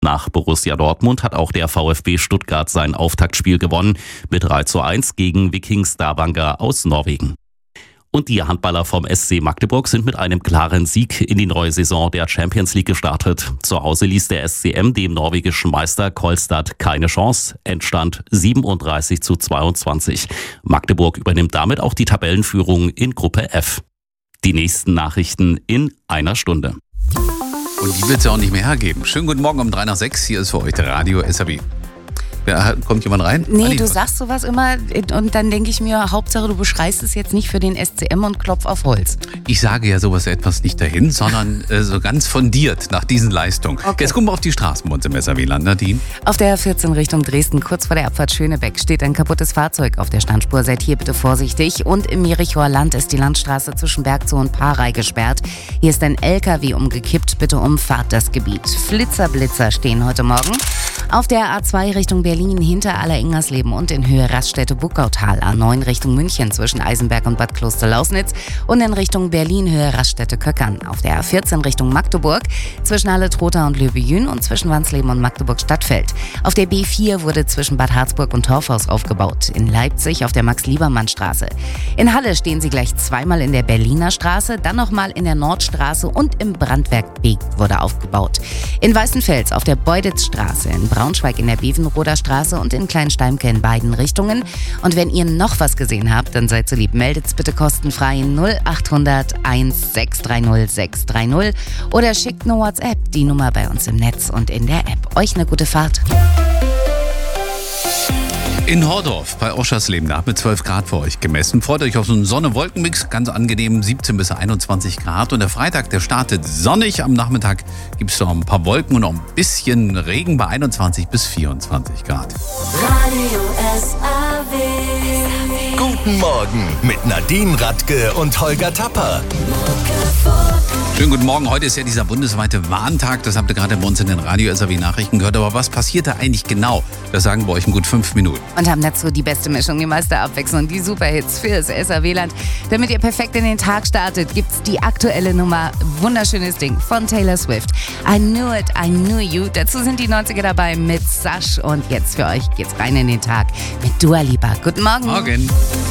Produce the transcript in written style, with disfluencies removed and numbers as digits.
Nach Borussia Dortmund hat auch der VfB Stuttgart sein Auftaktspiel gewonnen mit 3:1 gegen Viking Stavanger aus Norwegen. Und die Handballer vom SC Magdeburg sind mit einem klaren Sieg in die neue Saison der Champions League gestartet. Zu Hause ließ der SCM dem norwegischen Meister Kolstad keine Chance. Endstand 37:22. Magdeburg übernimmt damit auch die Tabellenführung in Gruppe F. Die nächsten Nachrichten in einer Stunde. Und die wird es ja auch nicht mehr hergeben. Schönen guten Morgen um 3:06. Hier ist für euch der Radio SAW. Kommt jemand rein? Nee, du sagst sowas immer und dann denke ich mir, Hauptsache du beschreist es jetzt nicht für den SCM und klopf auf Holz. Ich sage ja sowas etwas nicht dahin, sondern so ganz fundiert nach diesen Leistungen. Okay. Jetzt gucken wir auf die Straßen bei uns im SAW-Land, Nadine. Auf der A14 Richtung Dresden, kurz vor der Abfahrt Schönebeck, steht ein kaputtes Fahrzeug auf der Standspur. Seid hier bitte vorsichtig. Und im Jerichoer Land ist die Landstraße zwischen Bergzoo und Paarei gesperrt. Hier ist ein LKW umgekippt. Bitte umfahrt das Gebiet. Flitzer stehen heute Morgen. Auf der A2 Richtung Berlin hinter Aller-Ingersleben und in Höhe Raststätte-Buckautal. A9 Richtung München zwischen Eisenberg und Bad Kloster-Lausnitz und in Richtung Berlin Höhe Raststätte-Köckern. Auf der A14 Richtung Magdeburg zwischen Halle-Trotha und Löwe-Jün und zwischen Wansleben und Magdeburg-Stadtfeld. Auf der B4 wurde zwischen Bad Harzburg und Torfhaus aufgebaut. In Leipzig auf der Max-Liebermann-Straße. In Halle stehen sie gleich zweimal in der Berliner Straße, dann nochmal in der Nordstraße und im Brandwerk B wurde aufgebaut. In Weißenfels auf der Beuditzstraße, in Braunschweig in der Bevenroder Straße und in Kleinsteimke in beiden Richtungen. Und wenn ihr noch was gesehen habt, dann seid so lieb, meldet's bitte kostenfrei 0800 1630 630 oder schickt eine WhatsApp, die Nummer bei uns im Netz und in der App. Euch eine gute Fahrt. In Hordorf bei Oschersleben, da hat mit 12 Grad für euch gemessen. Freut euch auf so einen Sonne-Wolken-Mix, ganz angenehm, 17 bis 21 Grad. Und der Freitag, der startet sonnig. Am Nachmittag gibt es noch ein paar Wolken und noch ein bisschen Regen bei 21 bis 24 Grad. Radio SAW. Guten Morgen mit Nadine Radke und Holger Tapper. Schönen guten Morgen. Heute ist ja dieser bundesweite Warntag. Das habt ihr gerade bei uns in den Radio SAW Nachrichten gehört. Aber was passiert da eigentlich genau? Das sagen wir euch in gut 5 Minuten. Und haben dazu die beste Mischung, die meiste Abwechslung, die Superhits für das SAW-Land. Damit ihr perfekt in den Tag startet, gibt's die aktuelle Nummer. Wunderschönes Ding von Taylor Swift. I Knew It, I Knew You. Dazu sind die 90er dabei mit Sash. Und jetzt für euch geht's rein in den Tag mit Dua Lipa. Guten Morgen. Morgen.